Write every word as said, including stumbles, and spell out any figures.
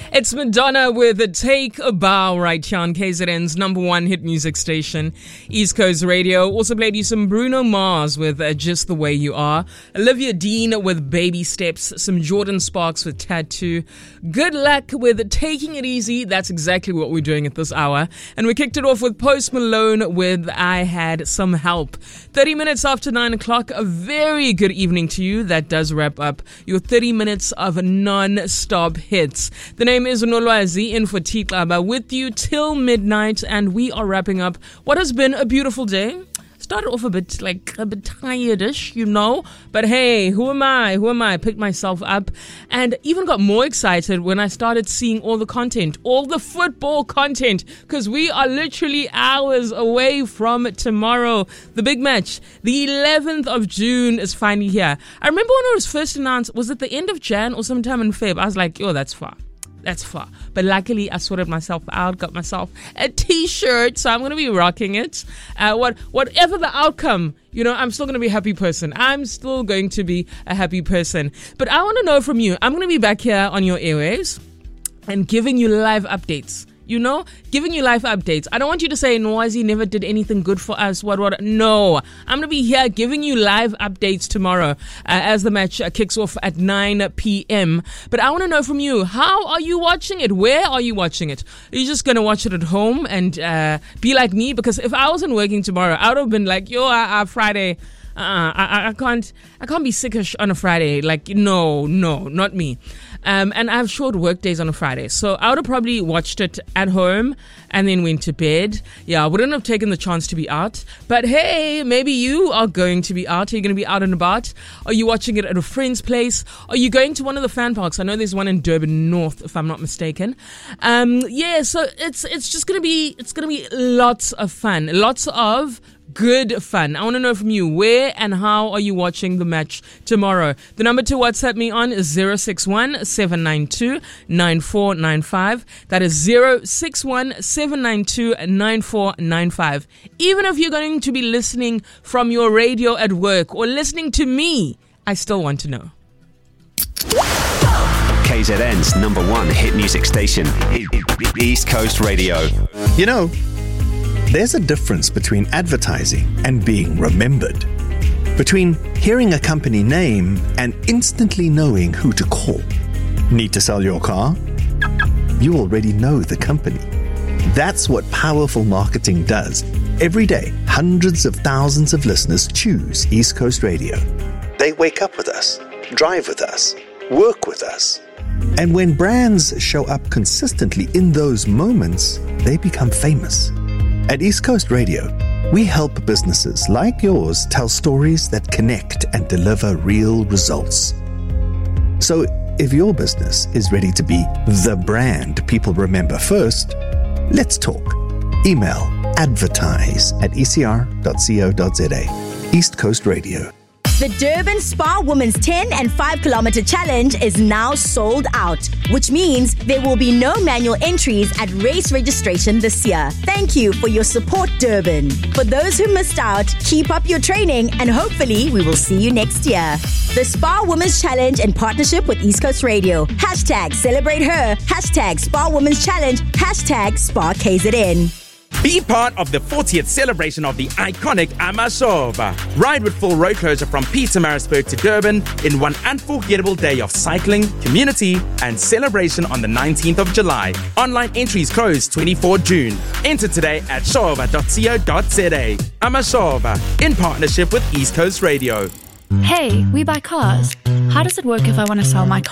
It's Madonna with a Take a Bow right here on K Z N's number one hit music station, East Coast Radio. Also played you some Bruno Mars with uh, Just the Way You Are, Olivia Dean with Baby Steps, some Jordan Sparks with Tattoo. Good luck with Taking It Easy. That's exactly what we're doing at this hour. And we kicked it off with Post Malone with I Had Some Help. thirty minutes after nine o'clock, a very good evening to you. That does wrap up your thirty minutes of non-stop hits. The name is Nolwazi in for Tiklaba with you till midnight, and we are wrapping up what has been a beautiful day. Started off a bit like a bit tired-ish, you know, but hey, who am I? Who am I? I picked myself up and even got more excited when I started seeing all the content, all the football content, because we are literally hours away from tomorrow. The big match, the eleventh of June is finally here. I remember when it was first announced, was it the end of Jan or sometime in Feb? I was like, yo, that's far. That's far. But luckily, I sorted myself out, got myself a t-shirt, so I'm going to be rocking it. Uh, what, whatever the outcome, you know, I'm still going to be a happy person. I'm still going to be a happy person. But I want to know from you, I'm going to be back here on your airwaves and giving you live updates. You know, giving you live updates. I don't want you to say, Nwazi never did anything good for us. What, what? No. I'm going to be here giving you live updates tomorrow uh, as the match uh, kicks off at nine p.m. But I want to know from you, how are you watching it? Where are you watching it? Are you just going to watch it at home and uh, be like me? Because if I wasn't working tomorrow, I would have been like, yo, uh, uh, Friday, uh, I, I can't I can't be sickish on a Friday. Like, no, no, not me. Um, and I have short work days on a Friday. So I would have probably watched it at home and then went to bed. Yeah, I wouldn't have taken the chance to be out. But hey, maybe you are going to be out. Are you going to be out and about? Are you watching it at a friend's place? Are you going to one of the fan parks? I know there's one in Durban North, if I'm not mistaken. Um, yeah, so it's it's just going to be, it's going to be lots of fun. Lots of good fun. I want to know from you, where and how are you watching the match tomorrow? The number to WhatsApp me on is zero six one, seven nine two, nine four nine five. That is zero six one, seven nine two, nine four nine five. Even if you're going to be listening from your radio at work or listening to me, I still want to know. K Z N's number one hit music station, East Coast Radio. You know, there's a difference between advertising and being remembered. Between hearing a company name and instantly knowing who to call. Need to sell your car? You already know the company. That's what powerful marketing does. Every day, hundreds of thousands of listeners choose East Coast Radio. They wake up with us, drive with us, work with us. And when brands show up consistently in those moments, they become famous. At East Coast Radio, we help businesses like yours tell stories that connect and deliver real results. So if your business is ready to be the brand people remember first, let's talk. Email advertise at e c r dot co dot z a. East Coast Radio. The Durban Spa Women's ten and five kilometer challenge is now sold out, which means there will be no manual entries at race registration this year. Thank you for your support, Durban. For those who missed out, keep up your training and hopefully we will see you next year. The Spa Women's Challenge in partnership with East Coast Radio. Hashtag celebrate her. Hashtag Spa Women's Challenge. Hashtag Spa K Z N. Be part of the fortieth celebration of the iconic Amashova. Ride with full road closure from Pietermaritzburg to Durban in one unforgettable day of cycling, community, and celebration on the nineteenth of July. Online entries close twenty-fourth of June. Enter today at shova dot co dot z a. Amashova, in partnership with East Coast Radio. Hey, we buy cars. How does it work if I want to sell my car?